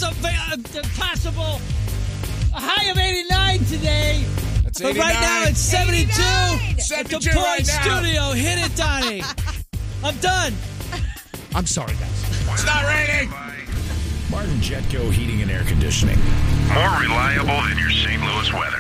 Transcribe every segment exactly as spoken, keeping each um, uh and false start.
best of, uh, possible. A high of eighty-nine today. That's but right now it's seventy-two. eighty-nine. At the Point right now. Studio. Hit it, Donnie. I'm done. I'm sorry, guys. It's not raining. Martin Jetco Heating and Air Conditioning. More reliable than your Saint Louis weather.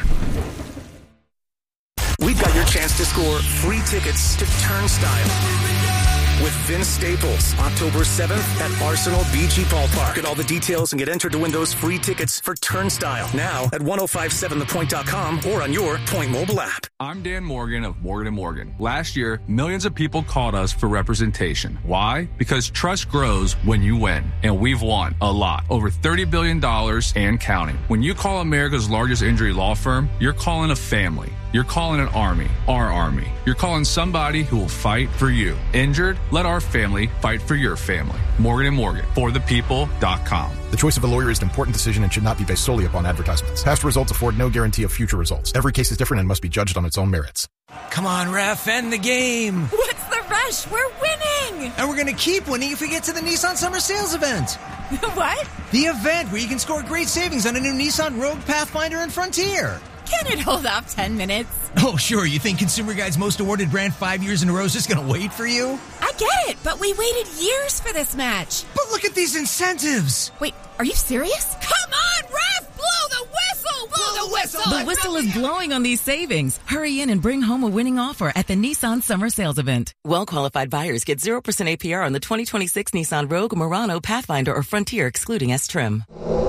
We've got your chance to score free tickets to Turnstile with Vince Staples, October seventh at Arsenal B G Ballpark. Get all the details and get entered to win those free tickets for Turnstile now at ten fifty-seven the point dot com or on your Point mobile app. I'm Dan Morgan of Morgan and Morgan. Last year, millions of people called us for representation. Why? Because trust grows when you win, and we've won a lot. Over thirty billion dollars and counting. When you call America's largest injury law firm, you're calling a family. You're calling an army, our army. You're calling somebody who will fight for you. Injured? Let our family fight for your family. Morgan and Morgan, for the people dot com. The choice of a lawyer is an important decision and should not be based solely upon advertisements. Past results afford no guarantee of future results. Every case is different and must be judged on its own merits. Come on, ref, end the game. What's the rush? We're winning. And we're going to keep winning if we get to the Nissan Summer Sales event. What? The event where you can score great savings on a new Nissan Rogue, Pathfinder, and Frontier. Can it hold off ten minutes? Oh, sure. You think Consumer Guide's most awarded brand five years in a row is just going to wait for you? I get it, but we waited years for this match. But look at these incentives. Wait, are you serious? Come on, ref! Blow the whistle! Blow, blow the whistle! The whistle is blowing on these savings. Hurry in and bring home a winning offer at the Nissan Summer Sales Event. Well-qualified buyers get zero percent A P R on the twenty twenty-six Nissan Rogue, Murano, Pathfinder, or Frontier, excluding S-Trim.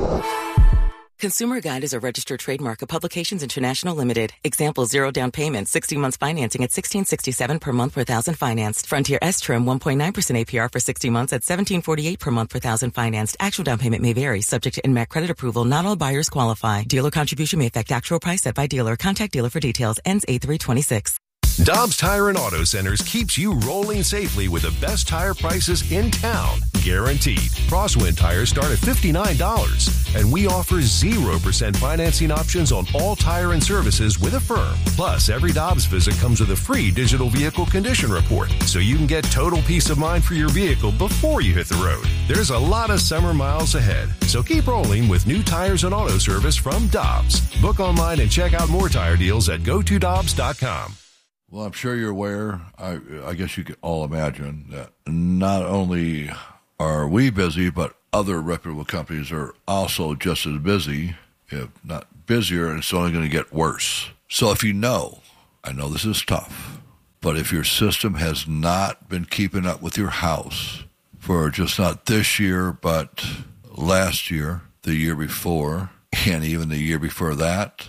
Consumer Guide is a registered trademark of Publications International Limited. Example, zero down payment, sixty months financing at sixteen sixty-seven per month per thousand financed. Frontier S-Trim, one point nine percent A P R for sixty months at seventeen forty-eight per month per thousand financed. Actual down payment may vary, subject to N M A C credit approval. Not all buyers qualify. Dealer contribution may affect actual price set by dealer. Contact dealer for details. Ends eight three twenty-six. Dobbs Tire and Auto Centers keeps you rolling safely with the best tire prices in town. Guaranteed. Crosswind tires start at fifty-nine dollars. And we offer zero percent financing options on all tire and services with Affirm. Plus, every Dobbs visit comes with a free digital vehicle condition report, so you can get total peace of mind for your vehicle before you hit the road. There's a lot of summer miles ahead, so keep rolling with new tires and auto service from Dobbs. Book online and check out more tire deals at go to dobbs dot com. Well, I'm sure you're aware, I, I guess you can all imagine, that not only are we busy, but other reputable companies are also just as busy, if not busier, and it's only going to get worse. So if you know, I know this is tough, but if your system has not been keeping up with your house for just not this year, but last year, the year before, and even the year before that,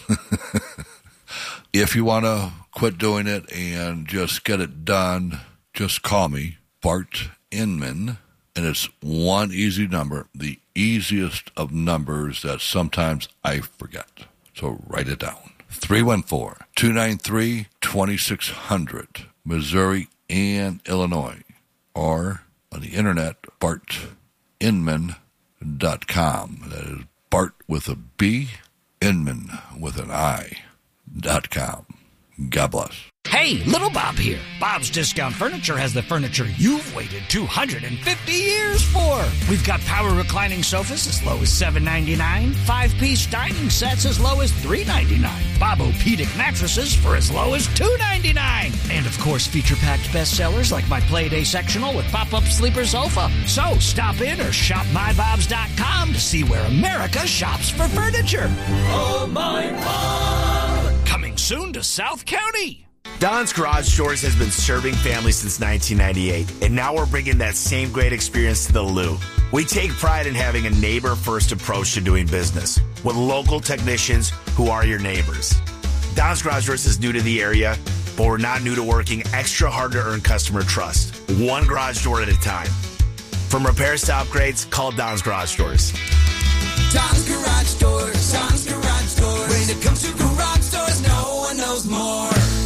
if you want to quit doing it and just get it done, just call me, Bart Inman, and it's one easy number, the easiest of numbers that sometimes I forget. So write it down. three one four, two nine three, two six zero zero, Missouri and Illinois, or on the internet, bart inman dot com. That is Bart with a B, Inman with an I, dot com. God bless. Hey, Little Bob here. Bob's Discount Furniture has the furniture you've waited two hundred fifty years for. We've got power reclining sofas as low as seven ninety-nine, five-piece dining sets as low as three ninety-nine, Bob-O-Pedic mattresses for as low as two ninety-nine, and of course feature-packed bestsellers like my Playday sectional with pop-up sleeper sofa. So stop in or shop my bobs dot com to see where America shops for furniture. Oh, my Bob! Coming soon to South County. Don's Garage Doors has been serving families since nineteen ninety-eight, and now we're bringing that same great experience to the Lou. We take pride in having a neighbor-first approach to doing business with local technicians who are your neighbors. Don's Garage Doors is new to the area, but we're not new to working extra hard to earn customer trust, one garage door at a time. From repairs to upgrades, call Don's Garage Doors. Don's Garage Doors, Don's Garage Doors. When it comes to garage doors, no one knows more.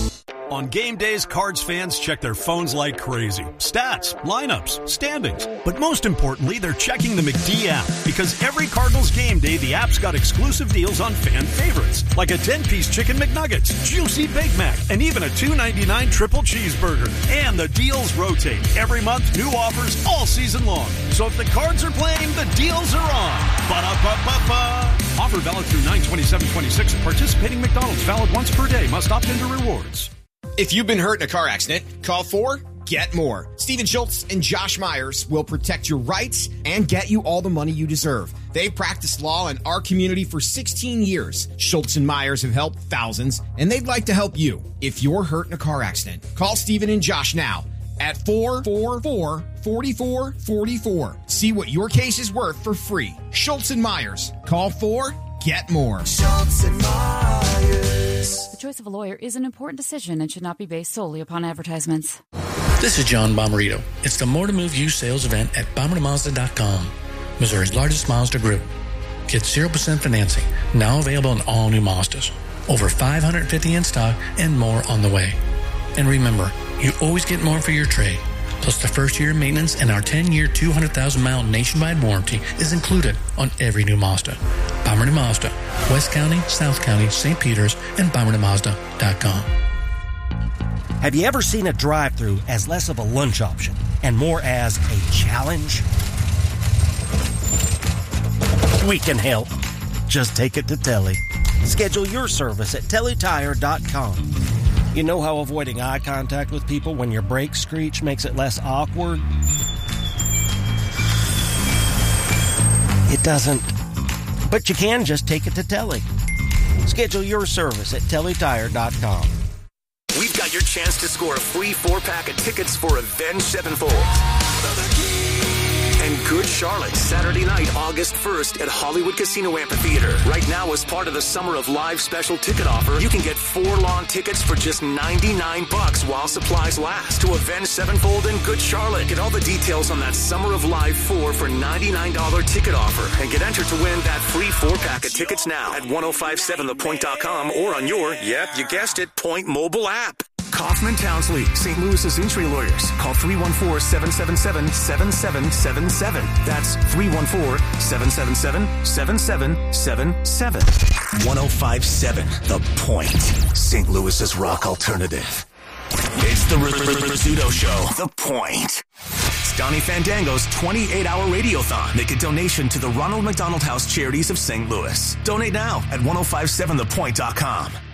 On game days, Cards fans check their phones like crazy. Stats, lineups, standings. But most importantly, they're checking the McD app. Because every Cardinals game day, the app's got exclusive deals on fan favorites. Like a ten-piece Chicken McNuggets, juicy Big Mac, and even a two ninety-nine triple cheeseburger. And the deals rotate. Every month, new offers all season long. So if the Cards are playing, the deals are on. Ba-da-ba-ba-ba. Offer valid through nine twenty-seven twenty-six at participating McDonald's. Valid once per day. Must opt into rewards. If you've been hurt in a car accident, call for Get More. Steven Schultz and Josh Myers will protect your rights and get you all the money you deserve. They've practiced law in our community for sixteen years. Schultz and Myers have helped thousands, and they'd like to help you. If you're hurt in a car accident, call Steven and Josh now at four four four, four four four four. See what your case is worth for free. Schultz and Myers. Call for Get More. Schultz and Myers. The choice of a lawyer is an important decision and should not be based solely upon advertisements. This is John Bomarito. It's the More to Move You sales event at Bomarito Mazda dot com, Missouri's largest Mazda group. Get zero percent financing, now available on all new Mazdas. Over five hundred fifty in stock and more on the way. And remember, you always get more for your trade. Plus the first year of maintenance and our ten-year, two hundred thousand mile nationwide warranty is included on every new Mazda. Bomarito Mazda, West County, South County, Saint Peters, and Bomarito Mazda dot com. Have you ever seen a drive-thru as less of a lunch option and more as a challenge? We can help. Just take it to Telly. Schedule your service at telly tire dot com. You know how avoiding eye contact with people when your brake screech makes it less awkward? It doesn't. But you can just take it to Telly. Schedule your service at telly tire dot com. We've got your chance to score a free four-pack of tickets for Avenged Sevenfold and Good Charlotte, Saturday night, August first at Hollywood Casino Amphitheater. Right now, as part of the Summer of Live special ticket offer, you can get four lawn tickets for just ninety-nine bucks while supplies last to Avenged Sevenfold and Good Charlotte. Get all the details on that Summer of Live four for ninety-nine dollars ticket offer and get entered to win that free four-pack of tickets now at ten fifty-seven the point dot com or on your, yep, you guessed it, Point mobile app. Kaufman Townsley, Saint Louis's injury lawyers. Call three one four, seven seven seven, seven seven seven seven. That's three one four, seven seven seven, seven seven seven seven. ten fifty-seven The Point, Saint Louis's rock alternative. It's the Rizzuto Show. The Point. It's Donnie Fandango's twenty-eight hour radiothon. Make a donation to the Ronald McDonald House Charities of Saint Louis. Donate now at ten fifty-seven the point dot com.